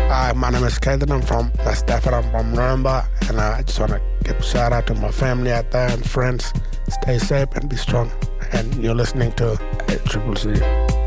Hi, my name is Keldon. I'm from Stafford. I'm from Nuremberg. And I just want to give a shout out to my family out there and friends. Stay safe and be strong. And you're listening to Triple C.